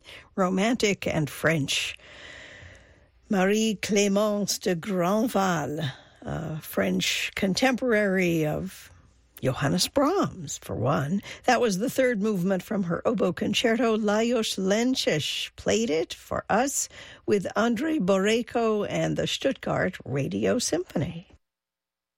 romantic and French. Marie-Clémence de Grandval, a French contemporary of Johannes Brahms, for one. That was the third movement from her oboe concerto. Lajos Lenčiš played it for us with Andrei Borejko and the Stuttgart Radio Symphony.